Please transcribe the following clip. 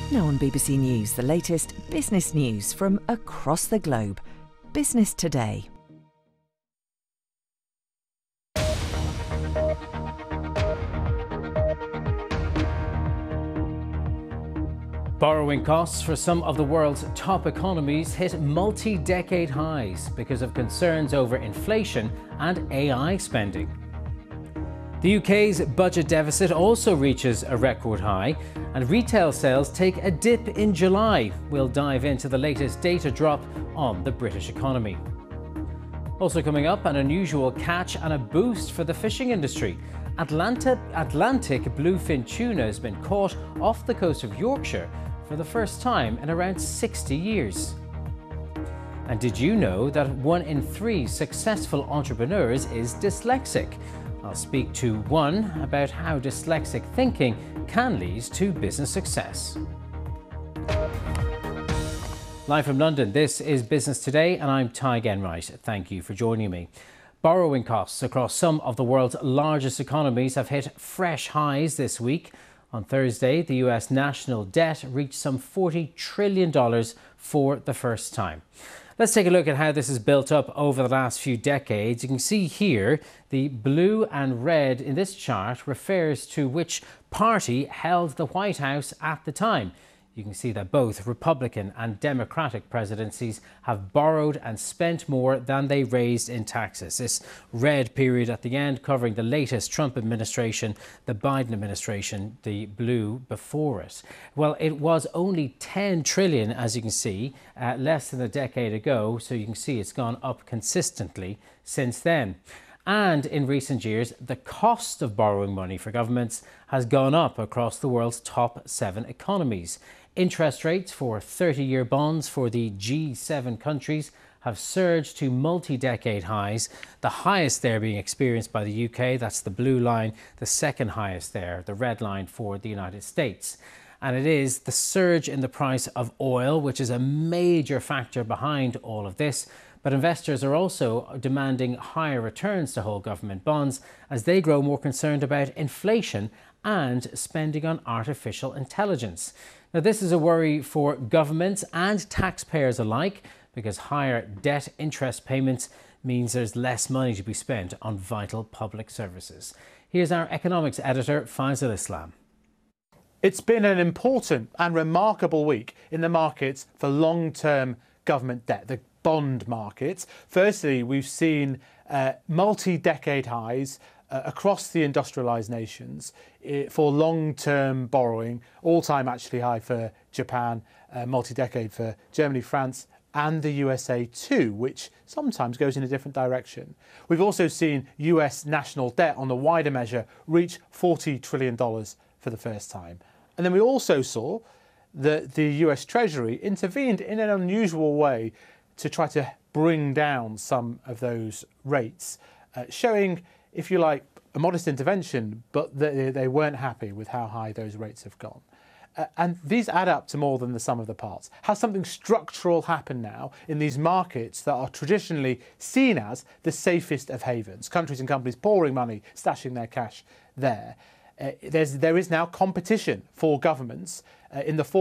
Now on BBC News, the latest business news from across the globe. Business Today. Borrowing costs for some of the world's top economies hit multi-decade highs because of concerns over inflation and AI spending. The UK's budget deficit also reaches a record high, and retail sales take a dip in July. We'll dive into the latest data drop on the British economy. Also coming up, an unusual catch and a boost for the fishing industry. Atlantic bluefin tuna has been caught off the coast of Yorkshire for the first time in around 60 years. And did you know that 1 in 3 successful entrepreneurs is dyslexic? I'll speak to one about how dyslexic thinking can lead to business success. Live from London, this is Business Today and I'm Ty Genwright. Thank you for joining me. Borrowing costs across some of the world's largest economies have hit fresh highs this week. On Thursday, the US national debt reached some $40 trillion for the first time. Let's take a look at how this has built up over the last few decades. You can see here the blue and red in this chart refers to which party held the White House at the time. You can see that both Republican and Democratic presidencies have borrowed and spent more than they raised in taxes. This red period at the end covering the latest Trump administration, the Biden administration, the blue before it. Well, it was only 10 trillion, as you can see, less than a decade ago. So you can see it's gone up consistently since then. And in recent years, the cost of borrowing money for governments has gone up across the world's top 7 economies. Interest rates for 30-year bonds for the G7 countries have surged to multi-decade highs, the highest there being experienced by the UK, that's the blue line, the second highest there, the red line for the United States. And it is the surge in the price of oil, which is a major factor behind all of this. But investors are also demanding higher returns to hold government bonds as they grow more concerned about inflation and spending on artificial intelligence. Now, this is a worry for governments and taxpayers alike because higher debt interest payments means there's less money to be spent on vital public services. Here's our economics editor, Faisal Islam. It's been an important and remarkable week in the markets for long-term government debt, the bond markets. Firstly, we've seen multi-decade highs across the industrialised nations for long-term borrowing, all-time actually high for Japan, multi-decade for Germany, France and the USA too, which sometimes goes in a different direction. We've also seen US national debt on the wider measure reach $40 trillion for the first time. And then we also saw that the US Treasury intervened in an unusual way to try to bring down some of those rates, showing, if you like, a modest intervention, but they weren't happy with how high those rates have gone. And these add up to more than the sum of the parts. Has something structural happened now in these markets that are traditionally seen as the safest of havens? Countries and companies pouring money, stashing their cash there. There is now competition for governments in the form